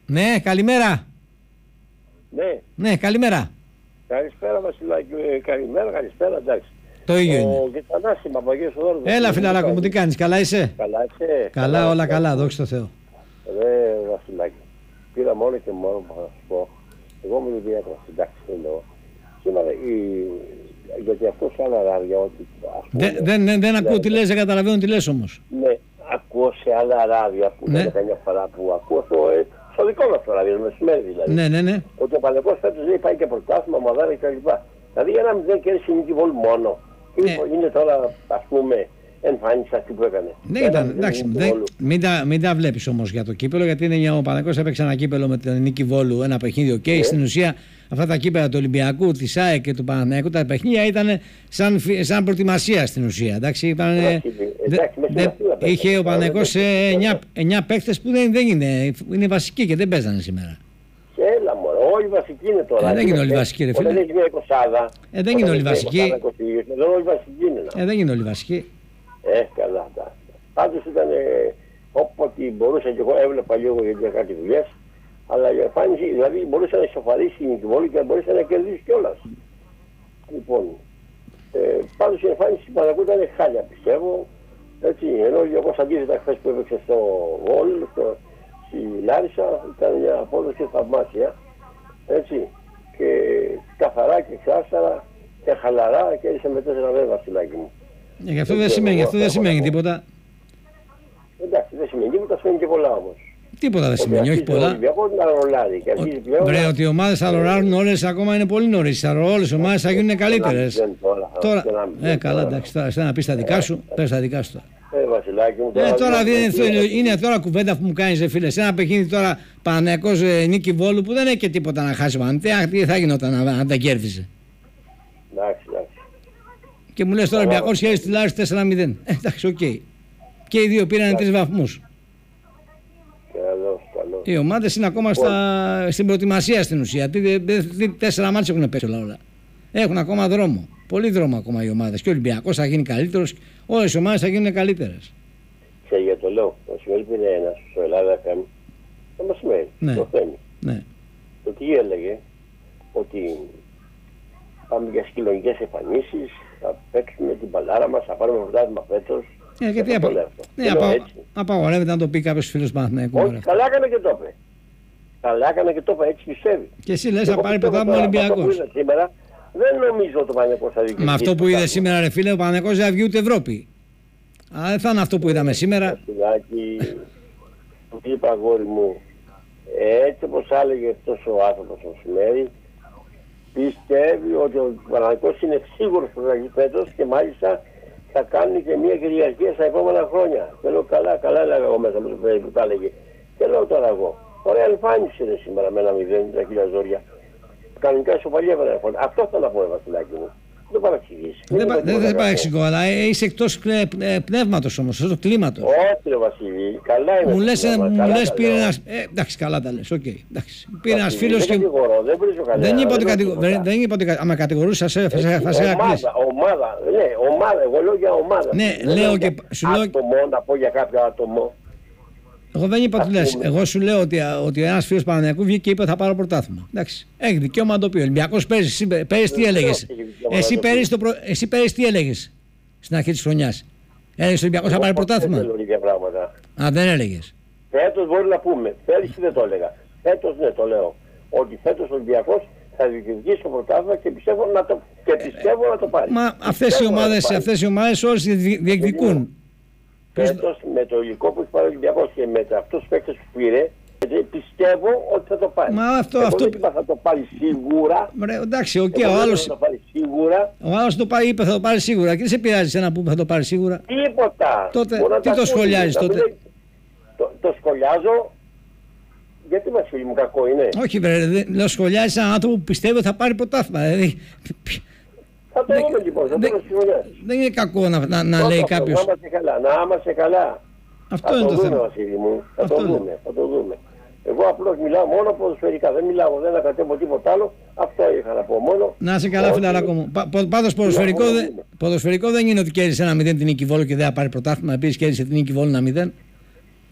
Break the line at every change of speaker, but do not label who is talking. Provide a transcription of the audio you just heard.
Ναι, καλημέρα.
Ναι.
Ναι, καλημέρα.
Καλησπέρα Βασιλάκη, καλησπέρα, εντάξει.
Το ίδιο είναι.
Ο Γετανάση, Μαπαγίας Οδόρου.
Έλα φιλαράκο μου, τι κάνεις, καλά είσαι?
Καλά είσαι?
Καλά, όλα καλά, δόξα τω Θεώ.
Βασιλάκη, πήρα μόνο και μόνο που θα σου πω. Εγώ είμαι ιδιαίτερα, εντάξει, δεν λέω. Σήμερα, γιατί ακούω σε άλλα ράδια ότι...
Δεν ακούω τι λες, δεν καταλαβαίνω τι λες όμως.
Ναι, ακούω σε άλλα ράδια που δεν καμιά φορά που ακούω στο δικό μας το ράδιο, μεσημέρι δηλαδή.
Ναι.
Ότι ο Παναθηναϊκός φέτος δεν πάει και πρωτάθλημα, μαδάρα κτλ. Δηλαδή για να μην κέρδισε η Νίκη Βόλου μόνο. Είναι τώρα, ας πούμε, εμφάνιση αυτή που έκανε.
Ναι, ήταν, εντάξει, μην τα βλέπεις όμως για το κύπελο, γιατί είναι ο Παναθηναϊκός έπαιξε ένα κύπελο με την Νίκη Βόλου, ένα παιχνίδι ok. Στην ουσία αυτά τα κύπελα του Ολυμπιακού, της ΑΕΚ και του Παναθηναϊκού, τα παιχνίδια ήταν σαν προετοιμασία στην ουσία. Εντάξει, είχε ο Παναθηναϊκός 9 παίκτες που δεν είναι βασικοί και δεν παίζανε σήμερα.
Έλα μωρέ, όλοι βασικοί είναι τώρα.
Δεν είναι όλοι βασικοί ρε φίλε.
Δεν έχει μια εικοσάδα.
Δεν είναι όλοι βασικοί. Δεν είναι όλοι βασικοί.
Καλά. Πάντως ήταν όποτε μπορούσα και εγώ έβλεπα λίγο γιατί είχα κάτι δουλειές. Αλλά η εμφάνιση, δηλαδή μπορούσε να ισοφαρίσει η Νίκη Βόλου και μπορούσε να κερδίσει κιόλας. Λοιπόν, πάντως η εμφάνιση του Παναθηναϊκού ήταν χάλια πιστεύω. Έτσι, ενώ ο Ολυμπιακός αντίθετα χθες που έπαιξε στο Βόλ, στη Λάρισα, ήταν μια απόδοση θαυμάσια. Έτσι, και καθαρά και ξάσταρα και χαλαρά και έρισε με 4 Βασιλάκη μου.
Γι' αυτό δεν σημαίνει τίποτα.
Εντάξει, δεν σημαίνει τίποτα, σημαίνει και πολλά όμως.
Τίποτα δεν σημαίνει, όχι πολλά. Βρε, ότι οι ομάδες θα ρολάρουν όλες ακόμα είναι πολύ νωρίς. Όλες οι ομάδες θα γίνουν καλύτερες. Τώρα, καλά, εντάξει, τώρα να πεις τα δικά σου, πες τα δικά σου τώρα.
Βασιλάκη μου,
είναι τώρα κουβέντα που μου κάνεις ρε φίλε. Σε ένα παιχνίδι τώρα Παναθηναϊκός Νίκη Βόλου που δεν έχει και τίποτα να χάσει. Τι θα γινόταν αν τα κέρδισε.
Εντάξει.
Και μου λες τώρα Ολυμπιακός χέρι στη Λάρισα 4-0. Εντάξει, οκ. Και οι δύο πήραν 3 βαθμούς. Οι ομάδες είναι ακόμα στην προετοιμασία στην ουσία. 4 μάτς έχουν πέσει όλα. Έχουν ακόμα δρόμο. Πολύ δρόμο ακόμα οι ομάδες. Και ο Ολυμπιακός θα γίνει καλύτερος. Όλες οι ομάδες θα γίνουν καλύτερες.
Για το λέω. Το σημαίνει πήρε ένας στο Ελλάδα FM. Το μεσημέρι. Το Θέμη.
Ναι.
Το τι έλεγε ότι πάμε για συγκοινωνικές εμφανίσεις, θα παίξουμε την μπαλάρα μας, θα πάρουμε πρωτάθλημα φέτος.
Γιατί απαγορεύεται να το πει κάποιος φίλος Παναθηναϊκού.
Όχι, καλά έκανε και το είπε. Καλά έκανε και το είπε, έτσι πιστεύει.
Και εσύ λες θα πάρει πρωτάθλημα Ολυμπιακός.
Δεν νομίζω ότι ο Παναθηναϊκός θα δει.
Με αυτό που είδε σήμερα ρε φίλε, ο Παναθηναϊκός δεν θα βγει ούτε Ευρώπη. Αλλά δεν θα είναι αυτό που είδαμε σήμερα.
Του είπα αγόρι μου, έτσι όπως έλεγε αυτός ο άνθρωπος το μεσημέρι, πιστεύει ότι ο Παναθηναϊκός είναι σίγουρος που θα βγει φέτος και μάλιστα θα κάνουν και μια κυριαρχία στα επόμενα χρόνια. Και λέω καλά έλεγα εγώ μέσα μου που τα έλεγε. Και λέω τώρα εγώ, ωραία εμφάνιση είναι σήμερα με 1-0 τα χιλιαζόρια. Κανονικά ισοπαλιεύανε. Αυτό θα να πω, Βασιλάκη μου. Δεν παραξηγείς.
Δεν παραξηγώ, αλλά είσαι εκτός πνεύματος όμως, το κλίματος.
Όχι, ρε Βασίλη, καλά είναι.
Μου λες πήρε ένας. Εντάξει, καλά τα λες, οκ. Πήρε ένας φίλος και. Δεν είπα ότι άμα κατηγορούσα θα σε έκλεισε.
Ομάδα, εγώ λέω για ομάδα.
Ναι, λέω και.
Άτομο, να πω για κάποιο άτομο.
Εγώ δεν είπα τι λες. Εγώ σου λέω ότι ένας φίλος Παναθηναϊκού βγήκε και είπε θα πάρω πρωτάθλημα. Εντάξει. Έχει δικαίωμα να το πει. Ο Ολυμπιακός παίζει. Πέρυσι τι έλεγες? Εσύ πέρυσι τι έλεγες στην αρχή της χρονιάς? Έλεγες ο Ολυμπιακός θα πάρει πρωτάθλημα? Α, δεν έλεγες.
Φέτος μπορεί να πούμε. Πέρυσι δεν το έλεγα. Φέτος ναι, το λέω. Ότι φέτος ο Ολυμπιακός θα διεκδικήσει το πρωτάθλημα και πιστεύω να το πάρει.
Μα αυτές οι ομάδες όλες διεκδικούν.
Φέτος με το υλικό που έχει πάρει ο Ολυμπιακός και με αυτούς τους παίκτες που πήρε, πιστεύω ότι θα το πάρει.
Μα αυτό
θα το πάρει σίγουρα.
Εντάξει, οκ, ο άλλος το πάρει, είπε θα το πάρει σίγουρα. Και δεν σε πειράζει ένα που θα το πάρει σίγουρα.
Τίποτα.
Τότε, τι το σχολιάζεις τότε?
Το σχολιάζω. Γιατί Βασίλη μου κακό είναι?
Όχι βρε, λέω σχολιάζεις έναν άνθρωπο που πιστεύει ότι θα πάρει πρωτάθλημα.
Θα το δούμε λοιπόν, θα το δούμε.
Δεν είναι κακό να λέει κάποιος.
Να είμαστε καλά.
Αυτό είναι το θέμα.
Βασίλη μου. Θα το δούμε. Εγώ απλώς μιλάω μόνο ποδοσφαιρικά. Δεν μιλάω, δεν ακατεύω τίποτα άλλο. Αυτό είχα να πω μόνο.
Να είσαι καλά φιλαράκο μου. Πάντως ποδοσφαιρικό δεν είναι ότι κέρδισε 1-0 την Νίκη Βόλου και δεν θα πάρει πρωτάθλημα. Επίσης κέρδισε την Νίκη Βόλου 1-0.